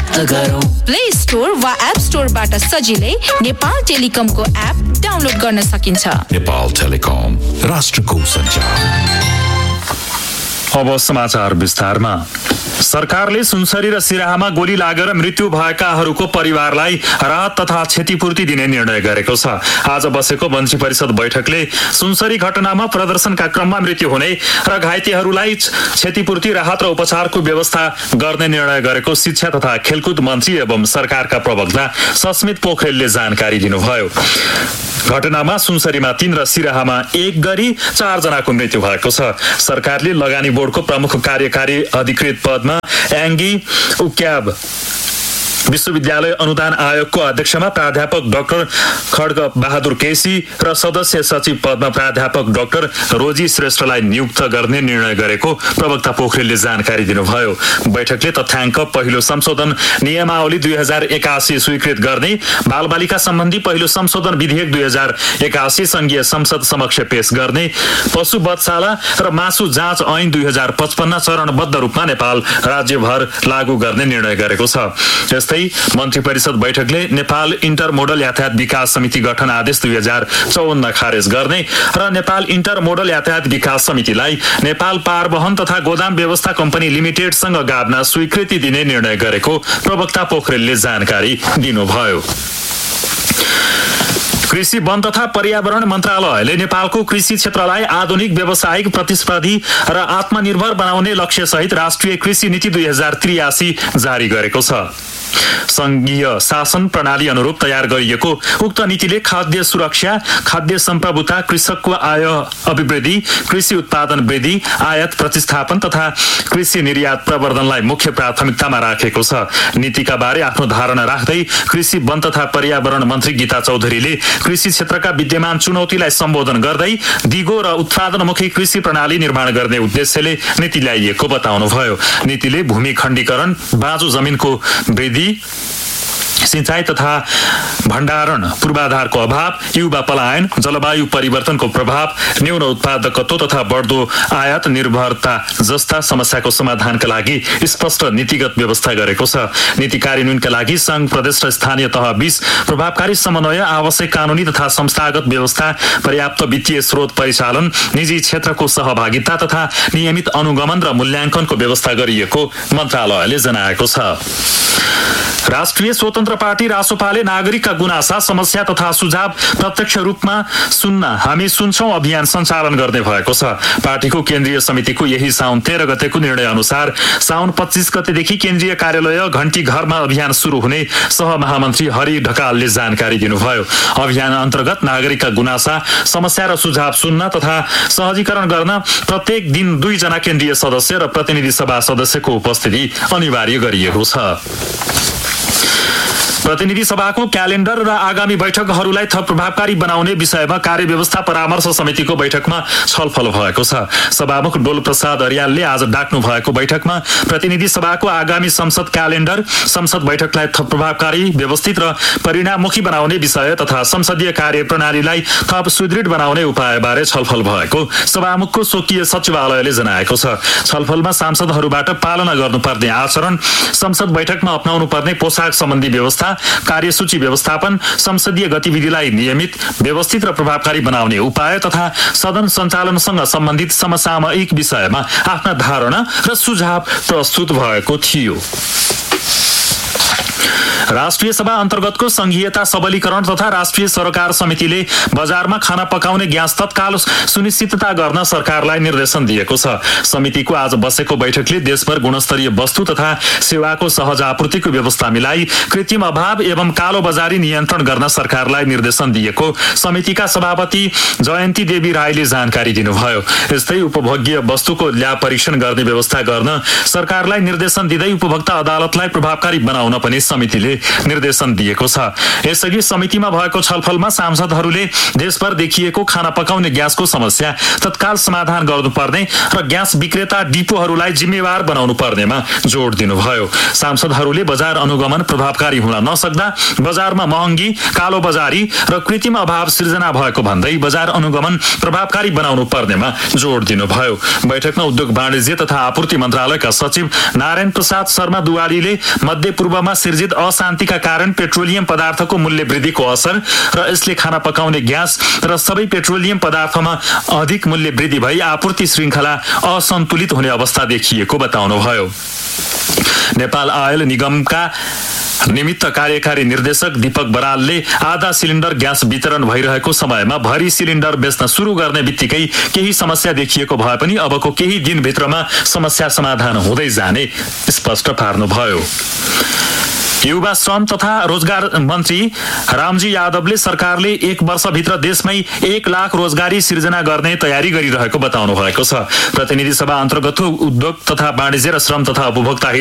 प्राप्त गरौँ। Play store वा एप स्टोरबाट सजिलै नेपाल टेलिकमको एप डाउनलोड गर्न सकिन्छ। नेपाल टेलिकम, राष्ट्रको सञ्चार। अब समाचार विस्तारमा। सरकारले सुनसरी र सिराहामा गोली लागेर मृत्यु भएकाहरूको परिवारलाई राहत तथा क्षतिपूर्ति दिने निर्णय गरेको छ। आज बसेको मन्त्री परिषद बैठकले सुनसरी घटनामा प्रदर्शनका क्रममा मृत्यु हुने र घाइतेहरूलाई क्षतिपूर्ति, राहत र उपचारको व्यवस्था गर्ने निर्णय गरेको शिक्षा तथा खेलकुद मन्त्री एवं सरकारका प्रवक्ता सस्मित पोखरेलले जानकारी दिनुभयो। घटनामा सुनसरीमा 3 र सिराहामा 1 गरी 4 जनाको मृत्यु भएको छ। सरकारले लगानी बोर्डको प्रमुख कार्यकारी अधिकृत पदमा याङ्गी उक्याब, विश्वविद्यालय अनुदान आयोगको अध्यक्षमा प्राध्यापक डाक्टर खड्ग बहादुर केसी र सदस्य सचिव पदमा प्राध्यापक डाक्टर रोजी श्रेष्ठलाई नियुक्त गर्ने निर्णय गरेको प्रवक्ता पोखरेलले जानकारी दिनुभयो। बैठकले तथ्याङ्क पहिलो संशोधन नियमावली 2081 स्वीकृत गर्ने, बालबालिका सम्बन्धी पहिलो संशोधन विधेयक 2081 संघीय संसद समक्ष पेश गर्ने, पशु वधशाला र मासु जाँच ऐन 2055 चरणबद्ध रूपमा नेपाल राज्यभर लागू गर्ने निर्णय गरेको छ। त्यस्तै मन्त्री परिषद बैठकले नेपाल इन्टर मोडल यातायात विकास समिति गठन आदेश 2054 खारेज गर्ने र नेपाल इन्टर मोडल यातायात विकास समितिलाई नेपाल पारवहन तथा गोदाम व्यवस्था कम्पनी लिमिटेडसँग गाभ्न स्वीकृति दिने निर्णय गरेको प्रवक्ता पोखरेलले जानकारी दिनुभयो। कृषि, वन तथा पर्यावरण मन्त्रालयले नेपालको कृषि क्षेत्रलाई आधुनिक, व्यावसायिक, प्रतिस्पर्धी र आत्मनिर्भर बनाउने लक्ष्यसहित राष्ट्रिय कृषि नीति 2083 जारी गरेको छ। संघीय शासन प्रणाली अनुरूप तयार गरिएको उक्त नीतिले खाद्य सुरक्षा, खाद्य सम्प्रभुता, कृषकको आय अभिवृद्धि, कृषि उत्पादन वृद्धि, आयात प्रतिस्थापन तथा कृषि निर्यात प्रवर्धनलाई मुख्य प्राथमिकतामा राखेको छ। नीतिका बारे आफ्नो धारणा राख्दै कृषि, वन तथा पर्यावरण मन्त्री गीता चौधरीले कृषि क्षेत्रका विद्यमान चुनौतीलाई सम्बोधन गर्दै दिगो र उत्पादनमुखी कृषि प्रणाली निर्माण गर्ने उद्देश्यले नीति ल्याइएको बताउनुभयो। नीतिले भूमि खण्डीकरण, बाँझो जमिनको वृद्धि, सिंचाई तथा भण्डारण पूर्वाधारको अभाव, युवा पलायन, जलवायु परिवर्तनको प्रभाव, न्यून उत्पादकत्व तथा बढ्दो आयात निर्भरता जस्ता समस्याको समाधानका लागि स्पष्ट नीतिगत व्यवस्था गरेको छ। नीति कार्यान्वयनका लागि संघ, प्रदेश र स्थानीय तह बीच प्रभावकारी समन्वय, आवश्यक कानूनी तथा संस्थागत व्यवस्था, पर्याप्त वित्तीय स्रोत परिचालन, निजी क्षेत्रको सहभागिता तथा नियमित अनुगमन र मूल्याङ्कनको व्यवस्था गरिएको मन्त्रालयले जनाएको छ। राष्ट्रिय स्वतन्त्र पार्टी रासोपाले नागरिकका गुनासा, समस्या तथा सुझाव प्रत्यक्ष रूपमा सुन्न हामी सुन्छौं अभियान सञ्चालन गर्ने भएको छ। पार्टीको केन्द्रीय समितिको यही साउन 13 गतेको निर्णय अनुसार साउन 25 गतेदेखि केन्द्रीय कार्यालय घण्टी घरमा अभियान सुरु हुने सहमहामन्त्री हरि ढकालले जानकारी दिनुभयो। अभियान अन्तर्गत नागरिकका गुनासा, समस्या र सुझाव सुन्न तथा सहजीकरण गर्न प्रत्येक दिन 2 जना केन्द्रीय सदस्य र प्रतिनिधि सभा सदस्यको उपस्थिति अनिवार्य गरिएको छ। प्रतिनिधि सभाको क्यालेन्डर र आगामी बैठकहरूलाई थप प्रभावकारी बनाउने विषयमा कार्यव्यवस्था परामर्श समितिको बैठकमा छलफल भएको छ। सभामुख डोल प्रसाद अर्यालले आज डाक्नु भएको बैठकमा प्रतिनिधि सभाको आगामी संसद क्यालेन्डर, संसद बैठकलाई थप प्रभावकारी, व्यवस्थित र परिणाममुखी बनाउने विषय तथा संसदीय कार्यप्रणालीलाई थप सुदृढ बनाउने उपायबारे छलफल भएको सभामुखको स्वकीय सचिवालयले जनाएको छ। छलफलमा सांसदहरूबाट पालना गर्नुपर्ने आचरण, संसद बैठकमा अपनाउनु पर्ने पोशाक सम्बन्धी व्यवस्था, कार्यसूची व्यवस्थापन, संसदीय गतिविधिलाई नियमित, व्यवस्थित र प्रभावकारी बनाउने उपाय तथा सदन सञ्चालनसँग सम्बन्धित समसामयिक विषयमा आफ्ना धारणा र सुझाव प्रस्तुत भएको थियो। राष्ट्रिय सभा अन्तर्गतको संघीयता सबलीकरण तथा राष्ट्रिय सरकार समितिले बजारमा खाना पकाउने ग्यास तत्काल सुनिश्चितता गर्न सरकारलाई निर्देशन दिएको छ। समितिको आज बसेको बैठकले देशभर गुणस्तरीय वस्तु तथा सेवाको सहज आपूर्तिको व्यवस्था मिलाई कृत्रिम अभाव एवं कालो बजारी नियन्त्रण गर्न सरकारलाई निर्देशन दिएको समितिका सभापति जयन्ती देवी राईले जानकारी दिनुभयो। यस्तै उपभोग्य वस्तुको ल्याब परीक्षण गर्ने व्यवस्था गर्न सरकारलाई निर्देशन दिँदै उपभोक्ता अदालतलाई प्रभावकारी बनाउन पनि समितिले निर्देशन दिएको छ। यसअघि समितिमा भएको छलफलमा सांसदहरूले देशभर देखिएको खाना पकाउने ग्यासको समस्या तत्काल समाधान गर्नुपर्ने र ग्यास विक्रेता डिपोहरूलाई जिम्मेवार बनाउनु पर्नेमा जोड दिनुभयो। सांसदहरूले बजार अनुगमन प्रभावकारी हुन नसक्दा बजारमा महँगी, कालो बजारी र कृत्रिम अभाव सिर्जना भएको भन्दै बजार अनुगमन प्रभावकारी बनाउनु पर्नेमा जोड दिनुभयो। बैठकमा उद्योग वाणिज्य तथा आपूर्ति मन्त्रालयका सचिव नारायण प्रसाद शर्मा दुवालीले मध्यपूर्वमा सिर्जित अशान्तिका कारण पेट्रोलियम पदार्थको मूल्य वृद्धिको असर र यसले खाना पकाउने ग्यास र सबै पेट्रोलियम पदार्थमा अधिक मूल्य वृद्धि भई आपूर्ति श्रृङ्खला असन्तुलित हुने अवस्था देखिएको बताउनुभयो। नेपाल आयल निगमका निमित्त कार्यकारी निर्देशक दीपक बरालले आधा सिलिन्डर ग्यास वितरण भइरहेको समयमा भरि सिलिन्डर बेच्न सुरु गर्ने बित्तिकै केही समस्या देखिएको भए पनि अबको केही दिनभित्रमा समस्या समाधान हुँदै जाने स्पष्ट पार्नुभयो। युवा श्रम तथा रोजगार मन्त्री रामजी यादवले सरकारले 1 वर्षभित्र देशमै 1 लाख रोजगारी सिर्जना गर्ने तयारी गरिरहेको बताउनु भएको छ। प्रतिनिधि सभा अन्तर्गत उद्योग तथा वाणिज्य र श्रम तथा उपभोक्ता